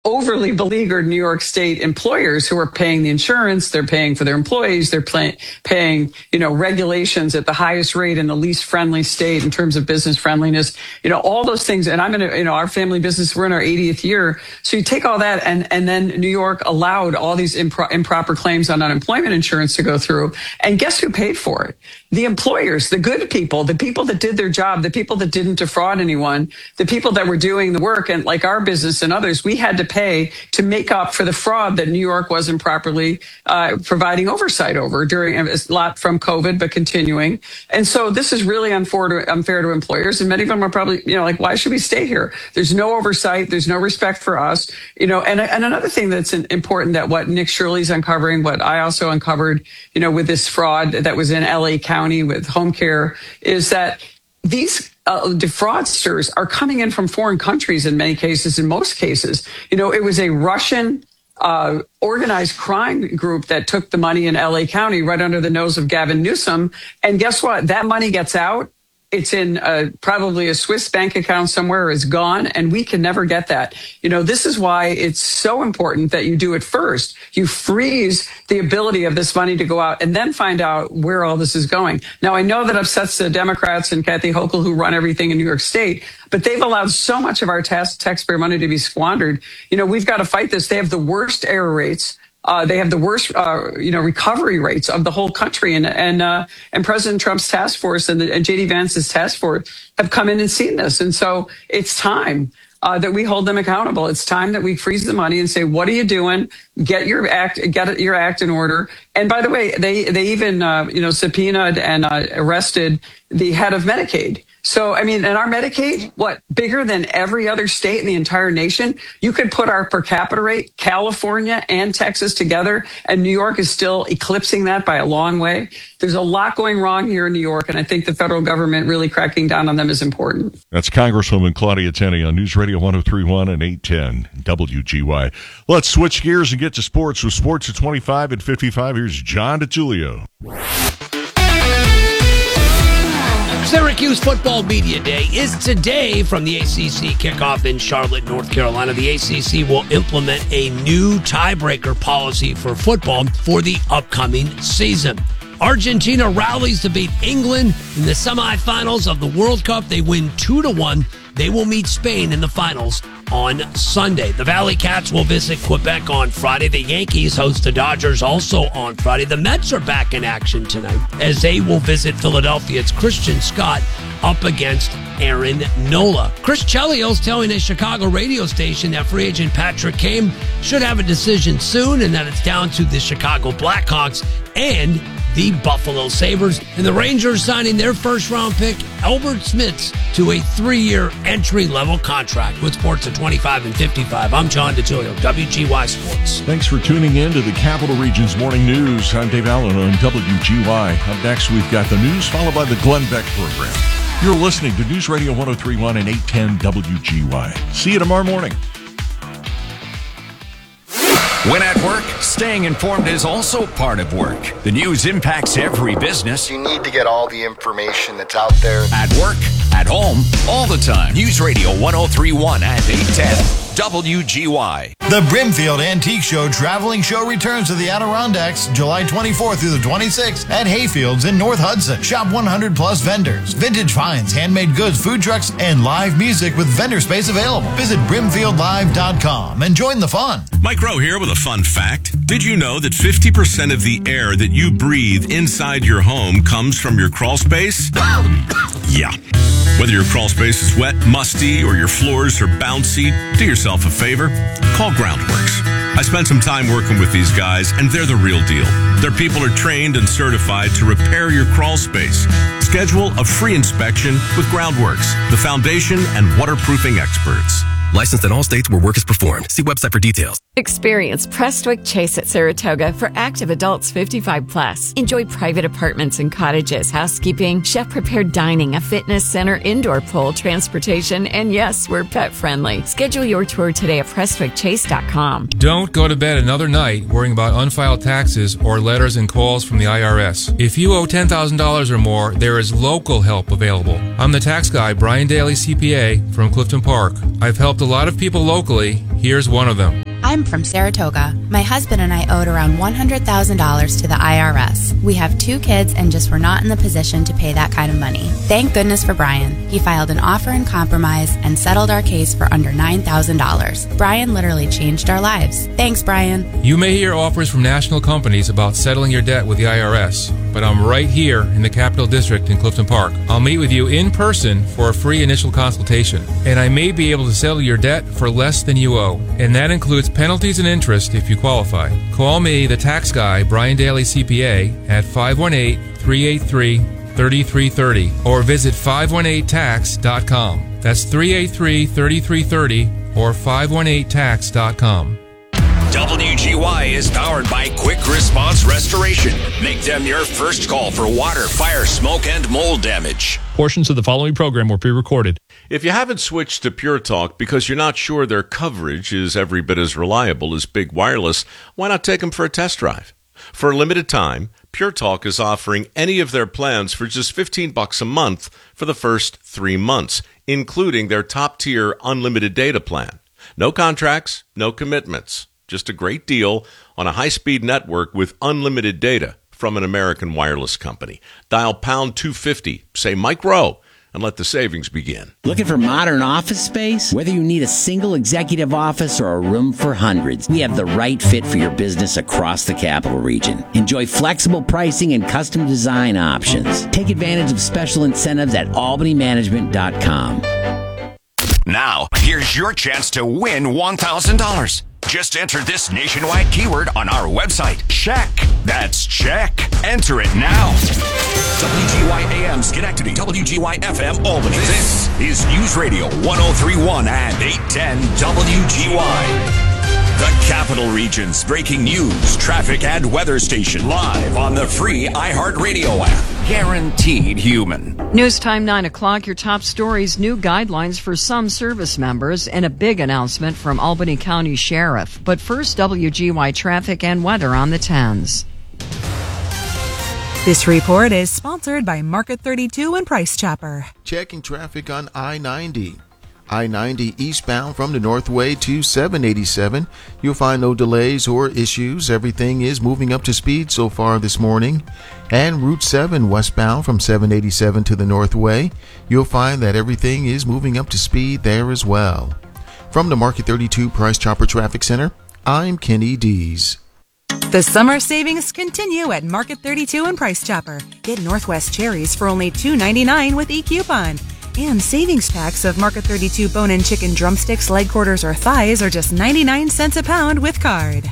overly beleaguered New York State employers who are paying the insurance, they're paying for their employees, they're paying, regulations at the highest rate in the least friendly state in terms of business friendliness, all those things. And I'm in our family business, we're in our 80th year. So you take all that and then New York allowed all these improper claims on unemployment insurance to go through. And guess who paid for it? The employers, the good people, the people that did their job, the people that didn't defraud anyone, the people that were doing the work. And like our business and others, we had to pay to make up for the fraud that New York wasn't properly providing oversight over during a lot from COVID, but continuing. And so this is really unfair to employers. And many of them are probably, why should we stay here? There's no oversight. There's no respect for us. And another thing that's important that what Nick Shirley's uncovering, what I also uncovered, with this fraud that was in LA County with home care is that these defraudsters are coming in from foreign countries in many cases, in most cases. It was a Russian organized crime group that took the money in LA County right under the nose of Gavin Newsom. And guess what? That money gets out. It's in probably a Swiss bank account somewhere, is gone, and we can never get that. This is why it's so important that you do it first. You freeze the ability of this money to go out and then find out where all this is going. Now, I know that upsets the Democrats and Kathy Hochul, who run everything in New York State, but they've allowed so much of our taxpayer money to be squandered. We've got to fight this. They have the worst error rates. They have the worst, recovery rates of the whole country, and President Trump's task force and JD Vance's task force have come in and seen this, and so it's time that we hold them accountable. It's time that we freeze the money and say, "What are you doing? Get your act in order." And by the way, they even subpoenaed and arrested the head of Medicaid. So, and our Medicaid, bigger than every other state in the entire nation? You could put our per capita rate, California and Texas together, and New York is still eclipsing that by a long way. There's a lot going wrong here in New York, and I think the federal government really cracking down on them is important. That's Congresswoman Claudia Tenney on News Radio 103.1 and 810 WGY. Let's switch gears and get to sports with Sports at 25 and 55. Here's John DiTullio. Syracuse Football Media Day is today from the ACC kickoff in Charlotte, North Carolina. The ACC will implement a new tiebreaker policy for football for the upcoming season. Argentina rallies to beat England in the semifinals of the World Cup. They win 2-1. They will meet Spain in the finals on Sunday. The Valley Cats will visit Quebec on Friday. The Yankees host the Dodgers also on Friday. The Mets are back in action tonight as they will visit Philadelphia. It's Christian Scott up against Aaron Nola. Chris Chelios telling a Chicago radio station that free agent Patrick Kane should have a decision soon and that it's down to the Chicago Blackhawks and the Buffalo Sabres. And the Rangers signing their first-round pick, Albert Smits, to a 3-year entry-level contract. With Sports at 25 and 55, I'm John DiTullio, WGY Sports. Thanks for tuning in to the Capital Region's Morning News. I'm Dave Allen on WGY. Up next, we've got the news, followed by the Glenn Beck program. You're listening to News Radio 103.1 and 810 WGY. See you tomorrow morning. When at work, staying informed is also part of work. The news impacts every business. You need to get all the information that's out there. At work, at home, all the time. News Radio 103.1 and 810 WGY. The Brimfield Antique Show Traveling Show returns to the Adirondacks July 24th through the 26th at Hayfields in North Hudson. Shop 100 plus vendors, vintage finds, handmade goods, food trucks, and live music with vendor space available. Visit brimfieldlive.com and join the fun. Mike Rowe here with a fun fact. Did you know that 50% of the air that you breathe inside your home comes from your crawl space? Yeah. Whether your crawl space is wet, musty, or your floors are bouncy, do yourself a favor. Call Groundworks. I spent some time working with these guys, and they're the real deal. Their people are trained and certified to repair your crawl space. Schedule a free inspection with Groundworks, the foundation and waterproofing experts. Licensed in all states where work is performed. See website for details. Experience Prestwick Chase at Saratoga for active adults 55 plus. Enjoy private apartments and cottages, housekeeping, chef-prepared dining, a fitness center, indoor pool, transportation, and yes, we're pet friendly. Schedule your tour today at PrestwickChase.com. Don't go to bed another night worrying about unfiled taxes or letters and calls from the IRS. If you owe $10,000 or more, there is local help available. I'm the tax guy, Brian Daly, CPA, from Clifton Park. I've helped a lot of people locally. Here's one of them. I'm from Saratoga. My husband and I owed around $100,000 to the IRS. We have 2 kids and just were not in the position to pay that kind of money. Thank goodness for Brian. He filed an offer in compromise and settled our case for under $9,000. Brian literally changed our lives. Thanks, Brian. You may hear offers from national companies about settling your debt with the IRS, but I'm right here in the Capital District in Clifton Park. I'll meet with you in person for a free initial consultation, and I may be able to settle your debt for less than you owe, and that includes penalties and interest if you qualify. Call me, the tax guy, Brian Daly CPA, at 518-383-3330 or visit 518tax.com. That's 383-3330 or 518tax.com. WGY is powered by Quick Response Restoration. Make them your first call for water, fire, smoke, and mold damage. Portions of the following program were pre-recorded. If you haven't switched to Pure Talk because you're not sure their coverage is every bit as reliable as Big Wireless, why not take them for a test drive? For a limited time, Pure Talk is offering any of their plans for just $15 a month for the first 3 months, including their top-tier unlimited data plan. No contracts, no commitments. Just a great deal on a high-speed network with unlimited data from an American wireless company. Dial pound 250, say Mike Rowe, and let the savings begin. Looking for modern office space? Whether you need a single executive office or a room for hundreds, we have the right fit for your business across the capital region. Enjoy flexible pricing and custom design options. Take advantage of special incentives at albanymanagement.com. Now, here's your chance to win $1,000. Just enter this nationwide keyword on our website. Check. That's check. Enter it now. WGY AM Schenectady, WGY FM Albany. This is News Radio 1031 and 810 WGY. The Capital Region's breaking news, traffic, and weather station live on the free iHeartRadio app. Guaranteed human. News time 9 o'clock. Your top stories, new guidelines for some service members, and a big announcement from Albany County Sheriff. But first, WGY traffic and weather on the 10s. This report is sponsored by Market 32 and Price Chopper. Checking traffic on I-90. I-90 eastbound from the Northway to 787. You'll find no delays or issues. Everything is moving up to speed so far this morning. And Route 7 westbound from 787 to the Northway. You'll find that everything is moving up to speed there as well. From the Market 32 Price Chopper Traffic Center, I'm Kenny Dees. The summer savings continue at Market 32 and Price Chopper. Get Northwest cherries for only $2.99 with e-coupon. And savings packs of Market 32 bone-in chicken drumsticks, leg quarters, or thighs are just 99 cents a pound with card.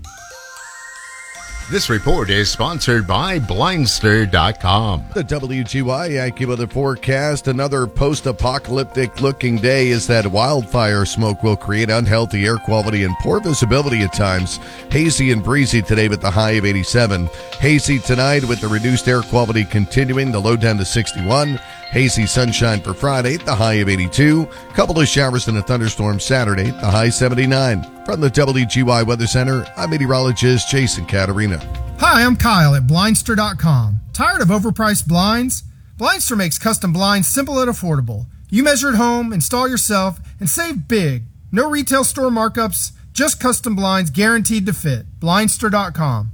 This report is sponsored by Blindster.com. The WGY AccuWeather forecast, another post-apocalyptic looking day is that wildfire smoke will create unhealthy air quality and poor visibility at times. Hazy and breezy today with the high of 87. Hazy tonight with the reduced air quality continuing, the low down to 61. Hazy sunshine for Friday, the high of 82. Couple of showers and a thunderstorm Saturday, the high 79. From the WGY Weather Center, I'm meteorologist Jason Caterina. Hi, I'm Kyle at Blindster.com. Tired of overpriced blinds? Blindster makes custom blinds simple and affordable. You measure at home, install yourself, and save big. No retail store markups, just custom blinds guaranteed to fit. Blindster.com.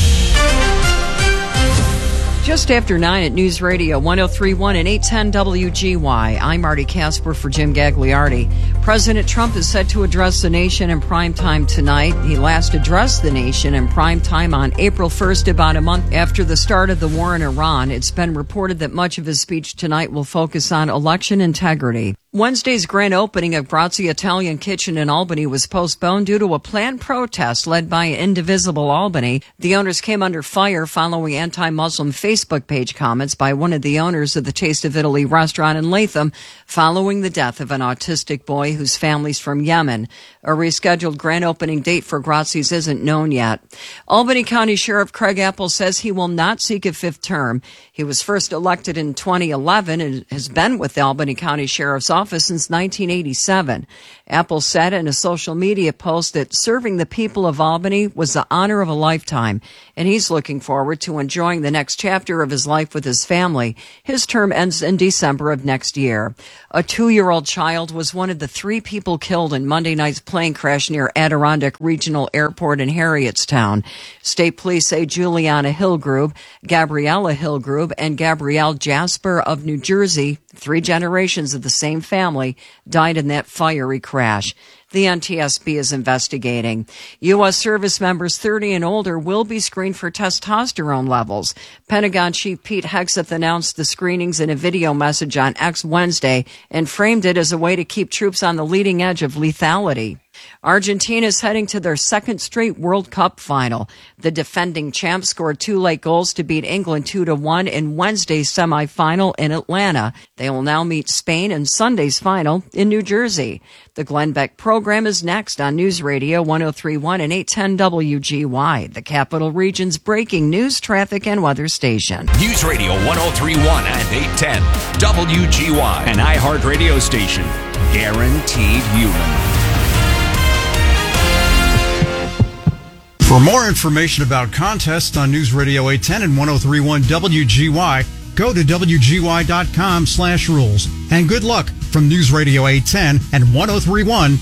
Just after 9 at News Radio 1031 and 810 WGY. I'm Marty Casper for Jim Gagliardi. President Trump is set to address the nation in prime time tonight. He last addressed the nation in prime time on April 1st, about a month after the start of the war in Iran. It's been reported that much of his speech tonight will focus on election integrity. Wednesday's grand opening of Grazie Italian Kitchen in Albany was postponed due to a planned protest led by Indivisible Albany. The owners came under fire following anti-Muslim Facebook page comments by one of the owners of the Taste of Italy restaurant in Latham following the death of an autistic boy whose family's from Yemen. A rescheduled grand opening date for Grazzi's isn't known yet. Albany County Sheriff Craig Apple says he will not seek a fifth term. He was first elected in 2011 and has been with the Albany County Sheriff's Office since 1987. Apple said in a social media post that serving the people of Albany was the honor of a lifetime, and he's looking forward to enjoying the next chapter of his life with his family. His term ends in December of next year. A 2-year-old child was one of the 3 people killed in Monday night's plane crash near Adirondack Regional Airport in Harrietstown. State police say Juliana Hillgrove, Gabriella Hillgrove, and Gabrielle Jasper of New Jersey, 3 generations of the same family, died in that fiery crash. The NTSB is investigating. U.S. service members 30 and older will be screened for testosterone levels. Pentagon Chief Pete Hegseth announced the screenings in a video message on X Wednesday and framed it as a way to keep troops on the leading edge of lethality. Argentina is heading to their second straight World Cup final. The defending champs scored 2 late goals to beat England 2-1 in Wednesday's semifinal in Atlanta. They will now meet Spain in Sunday's final in New Jersey. The Glenn Beck program is next on News Radio 103.1 and 810 WGY, the Capital Region's breaking news, traffic, and weather station. News Radio 103.1 and 810 WGY, an iHeart radio station. Guaranteed human. For more information about contests on News Radio 810 and 103.1 WGY, go to WGY.com/rules. And good luck from News Radio 810 and 103.1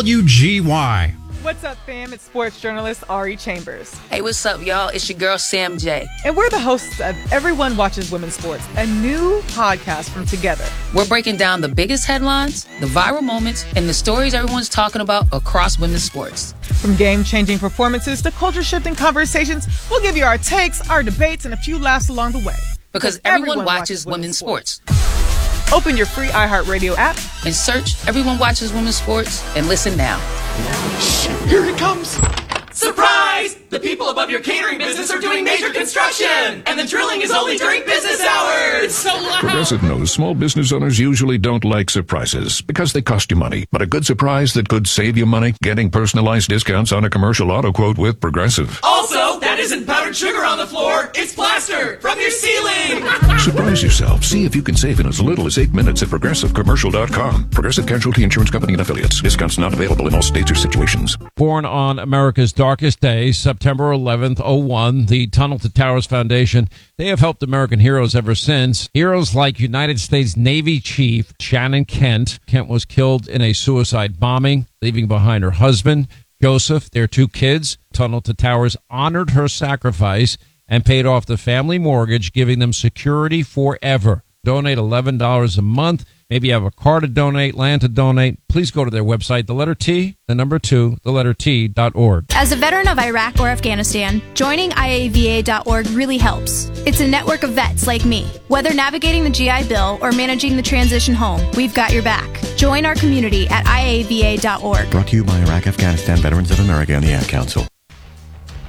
WGY. What's up, fam? It's sports journalist Ari Chambers. Hey, what's up, y'all? It's your girl, Sam J. And we're the hosts of Everyone Watches Women's Sports, a new podcast from Together. We're breaking down the biggest headlines, the viral moments, and the stories everyone's talking about across women's sports. From game-changing performances to culture-shifting conversations, we'll give you our takes, our debates, and a few laughs along the way. Because everyone watches women's sports. Open your free iHeartRadio app and search Everyone Watches Women's Sports and listen now. Here it comes! Surprise! The people above your catering business are doing major construction! And the drilling is only during business hours! So loud! Progressive knows small business owners usually don't like surprises because they cost you money. But a good surprise that could save you money? Getting personalized discounts on a commercial auto quote with Progressive. Also, that isn't powdered sugar on the floor, it's plaster from your ceiling! Surprise yourself. See if you can save in as little as 8 minutes at ProgressiveCommercial.com. Progressive Casualty Insurance Company and Affiliates. Discounts not available in all states or situations. Born on America's darkest day, September 11th, 01, the Tunnel to Towers Foundation, they have helped American heroes ever since. Heroes like United States Navy Chief Shannon Kent. Kent was killed in a suicide bombing, leaving behind her husband, Joseph, their 2 kids. Tunnel to Towers honored her sacrifice and paid off the family mortgage, giving them security forever. Donate $11 a month. Maybe you have a car to donate, land to donate. Please go to their website, the letter T, the number 2, the letter T.org. As a veteran of Iraq or Afghanistan, joining IAVA.org really helps. It's a network of vets like me. Whether navigating the GI Bill or managing the transition home, we've got your back. Join our community at IAVA.org. Brought to you by Iraq, Afghanistan, Veterans of America, and the Ad Council.